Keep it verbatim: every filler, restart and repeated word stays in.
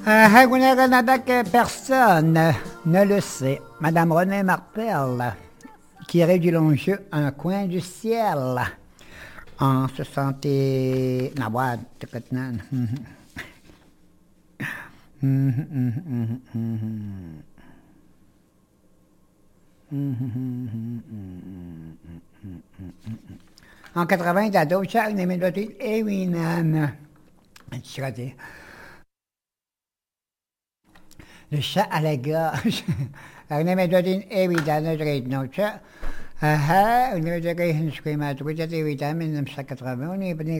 Euh, vous n'avez que personne ne le sait. Madame Renée Martel, qui aurait du long jeu un coin du ciel, en soixante et... Non, ouais, t'es maintenant. En quatre-vingts, d'ado, chaque némédotique et Winan. Le chat à la gorge. Un némédotique et Winan, le drôle, non, chat. Ah ah, un némédotique et Winan, le drôle, mille neuf cent quatre-vingts, on est